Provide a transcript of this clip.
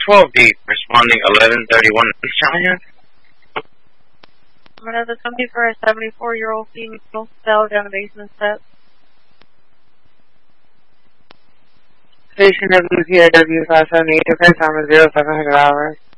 12 deep, responding 1131. Challenge. Another somebody for a 74-year-old female fell down the basement steps. Station WPIW 578, the correct time is 0700 hours.